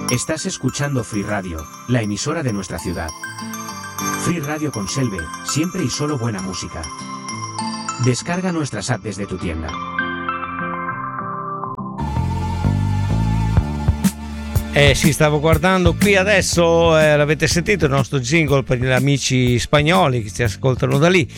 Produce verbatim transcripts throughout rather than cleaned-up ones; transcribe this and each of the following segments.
Estás escuchando Free Radio, la emisora de nuestra ciudad. Free Radio con Selve, siempre y solo buena música. Descarga nuestras apps desde tu tienda. Eh sì, stavo guardando qui adesso, eh, l'avete sentito il nostro jingle per gli amici spagnoli che ci ascoltano da lì.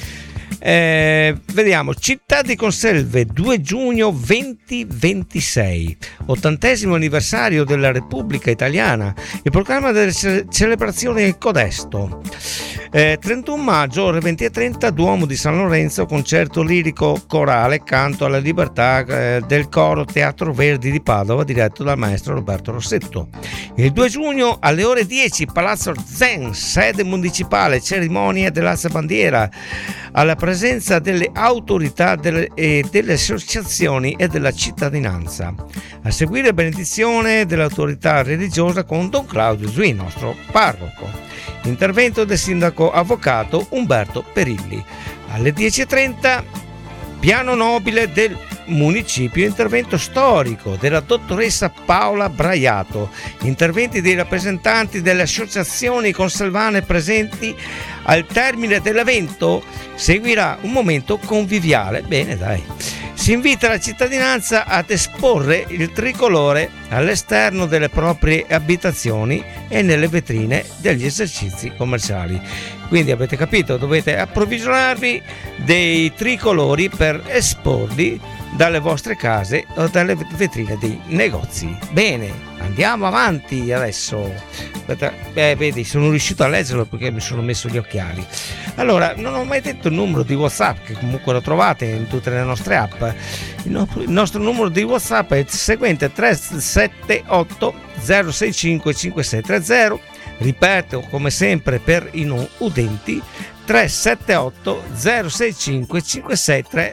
Eh, vediamo, Città di Conselve, due giugno duemilaventisei, ottantesimo anniversario della Repubblica Italiana, il programma delle ce- celebrazioni Codesto. Eh, trentuno maggio, ore venti e trenta, Duomo di San Lorenzo, concerto lirico corale Canto alla Libertà eh, del Coro Teatro Verdi di Padova, diretto dal maestro Roberto Rossetto. Il due giugno alle ore dieci, Palazzo Zen, sede municipale, cerimonia dell'alza bandiera, alla presenza delle autorità delle, e delle associazioni e della cittadinanza. A seguire benedizione dell'autorità religiosa con Don Claudio Zui, nostro parroco. Intervento del sindaco avvocato Umberto Perilli. Alle dieci e trenta, piano nobile del municipio, intervento storico della dottoressa Paola Braiato, interventi dei rappresentanti delle associazioni conselvane presenti. Al termine dell'evento seguirà un momento conviviale. Bene, dai. Si invita la cittadinanza ad esporre il tricolore all'esterno delle proprie abitazioni e nelle vetrine degli esercizi commerciali. Quindi avete capito, dovete approvvigionarvi dei tricolori per esporli dalle vostre case o dalle vetrine dei negozi. Bene, andiamo avanti adesso. Aspetta, eh, vedi, sono riuscito a leggerlo perché mi sono messo gli occhiali. Allora, non ho mai detto il numero di WhatsApp, che comunque lo trovate in tutte le nostre app. Il, no- il nostro numero di WhatsApp è il seguente: tre sette otto zero sei cinque cinque sei tre zero. Ripeto, come sempre per i non udenti, tre sette otto zero sei cinque cinque sei tre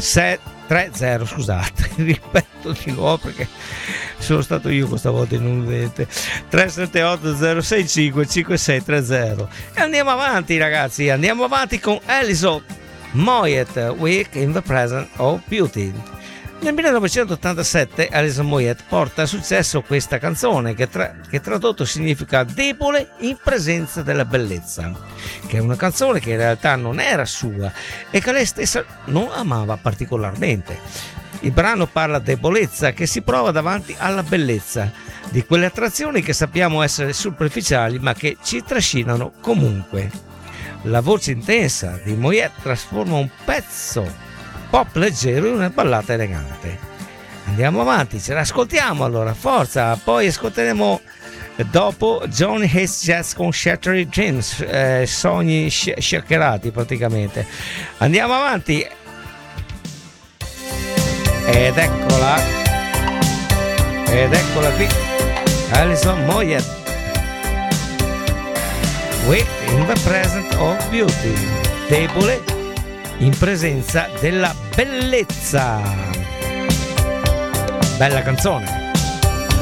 zero, scusate, ripeto di nuovo perché sono stato io questa volta in un udente. Tre sette otto zero sei cinque cinque sei tre zero. E andiamo avanti, ragazzi, andiamo avanti con Alison Moyet, Week in the Presence of Beauty. Nel millenovecentottantasette Alison Moyet porta a successo questa canzone che, tra- che tradotto significa debole in presenza della bellezza, che è una canzone che in realtà non era sua e che lei stessa non amava particolarmente. Il brano parla di debolezza che si prova davanti alla bellezza, di quelle attrazioni che sappiamo essere superficiali ma che ci trascinano comunque. La voce intensa di Moyet trasforma un pezzo pop leggero in una ballata elegante. Andiamo avanti, ce l'ascoltiamo allora, forza. Poi ascolteremo dopo Johnny Hates Jazz con Shattered Dreams, eh, sogni sh- shackerati praticamente. Andiamo avanti. Ed eccola, ed eccola qui, Alison Moyet, We in the Presence of Beauty, debole in presenza della bellezza. Bella canzone.